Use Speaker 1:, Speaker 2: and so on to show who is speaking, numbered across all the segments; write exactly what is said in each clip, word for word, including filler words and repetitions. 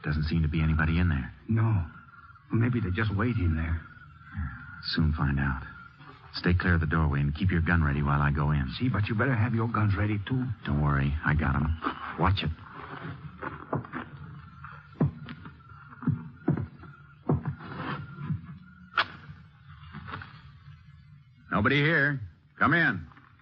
Speaker 1: Doesn't seem to be anybody in there.
Speaker 2: No. Maybe they're just waiting there.
Speaker 1: Soon find out. Stay clear of the doorway and keep your gun ready while I go in.
Speaker 2: See, but you better have your guns ready, too.
Speaker 1: Don't worry. I got them. Watch it. Nobody here. Come in.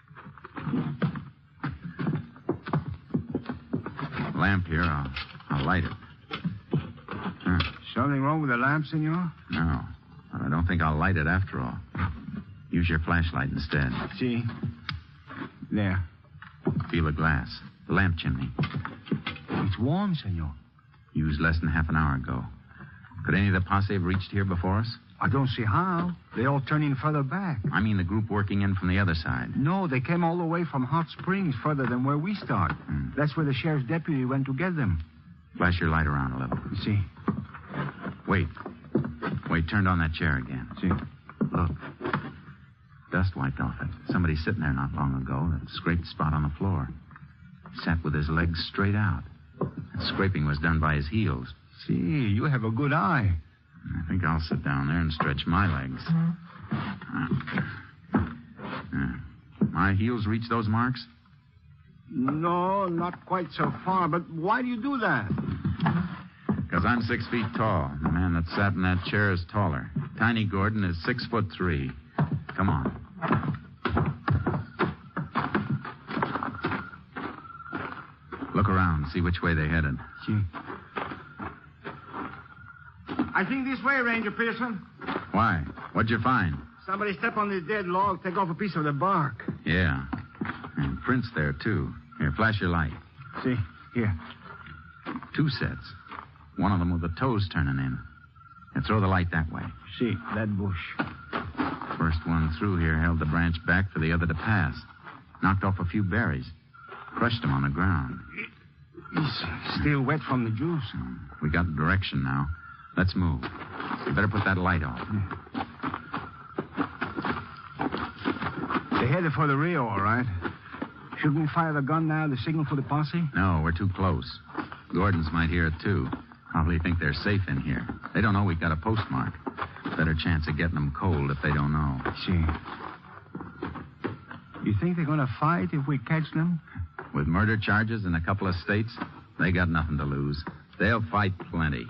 Speaker 1: Lamp here. I'll, I'll light it. Huh.
Speaker 2: Something wrong with the lamp, senor?
Speaker 1: No. I don't think I'll light it after all. Use your flashlight instead.
Speaker 2: See? There.
Speaker 1: Feel the glass. The lamp chimney.
Speaker 2: It's warm, senor.
Speaker 1: Used less than half an hour ago. Could any of the posse have reached here before us?
Speaker 2: I don't see how. They all turn in further back.
Speaker 1: I mean the group working in from the other side.
Speaker 2: No, they came all the way from Hot Springs, further than where we start.
Speaker 1: Hmm.
Speaker 2: That's where the sheriff's deputy went to get them.
Speaker 1: Flash your light around a little.
Speaker 2: You see?
Speaker 1: Wait. Wait, turned on that chair again.
Speaker 2: See?
Speaker 1: Look. Dust wiped off it. Somebody sitting there not long ago that scraped a spot on the floor. Sat with his legs straight out. That scraping was done by his heels.
Speaker 2: See, you have a good eye.
Speaker 1: I think I'll sit down there and stretch my legs. Uh, uh, my heels reach those marks?
Speaker 2: No, not quite so far. But why do you do that?
Speaker 1: Because I'm six feet tall. The man that sat in that chair is taller. Tiny Gordon is six foot three. Come on. Look around. See which way they headed.
Speaker 2: See. I think this way, Ranger Pearson.
Speaker 1: Why? What'd you find?
Speaker 2: Somebody step on this dead log, take off a piece of the bark.
Speaker 1: Yeah. And prints there, too. Here, flash your light.
Speaker 2: See? Here.
Speaker 1: Two sets. One of them with the toes turning in. And throw the light that way.
Speaker 2: See, that bush.
Speaker 1: First one through here held the branch back for the other to pass. Knocked off a few berries. Crushed them on the ground.
Speaker 2: He's still wet from the juice.
Speaker 1: We got the direction now. Let's move. You better put that light off.
Speaker 2: They headed for the Rio, all right. Should we fire the gun now, the signal for the posse?
Speaker 1: No, we're too close. Gordons might hear it, too. Probably think they're safe in here. They don't know we've got a postmark. Better chance of getting them cold if they don't know.
Speaker 2: See. You think they're going to fight if we catch them?
Speaker 1: With murder charges in a couple of states, they got nothing to lose. They'll fight plenty.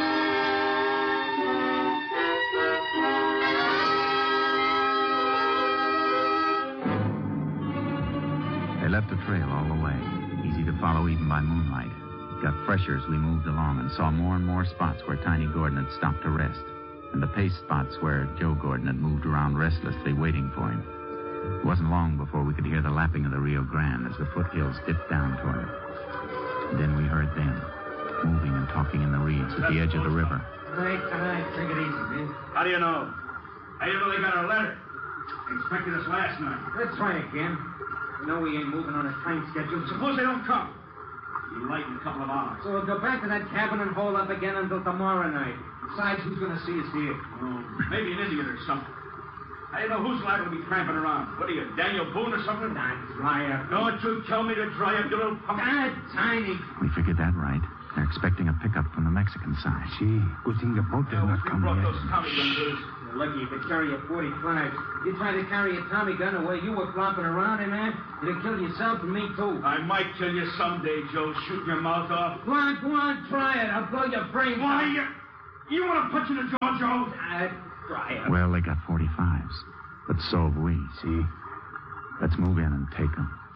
Speaker 1: They left a trail all the way, easy to follow even by moonlight. It got fresher as we moved along and saw more and more spots where Tiny Gordon had stopped to rest, and the pace spots where Joe Gordon had moved around restlessly waiting for him. It wasn't long before we could hear the lapping of the Rio Grande as the foothills dipped down toward it. And then we heard them, moving and talking in the reeds at the edge of the river.
Speaker 3: Tonight, tonight, take it easy, man.
Speaker 4: How do you know? How do you know they got our letter? They expected us last night.
Speaker 3: Let's try again. You know we ain't moving on a time schedule.
Speaker 4: Suppose they don't come. You'll light in a couple of hours.
Speaker 3: So we'll go back to that cabin and hold up again until tomorrow night. Besides, who's going to see us here?
Speaker 4: Oh, maybe an idiot or something. How do you know who's liable to be tramping around? What are you, Daniel Boone or something?
Speaker 3: Nah, dry up.
Speaker 4: Don't you tell me to dry up, you little punk.
Speaker 3: Ah, Tiny.
Speaker 1: We figured that right. They're expecting a pickup from the Mexican side.
Speaker 2: See, good thing the boat did
Speaker 4: Oh,
Speaker 2: not
Speaker 4: we
Speaker 2: come
Speaker 4: brought
Speaker 2: yet.
Speaker 4: those Tommy guns with us.
Speaker 3: You're lucky you could carry a forty-five. You try to carry a Tommy gun the way you were flopping around in there, you'd kill yourself and me, too.
Speaker 4: I might kill you someday, Joe. Shoot your mouth off.
Speaker 3: Go on, go on, try it. I'll blow your brains
Speaker 4: Why,
Speaker 3: out.
Speaker 4: you... You want to punch in the jaw, Joe?
Speaker 3: Ah, dry up.
Speaker 1: Well, they got forty-fives. But so have we.
Speaker 2: See?
Speaker 1: Let's move in and take them.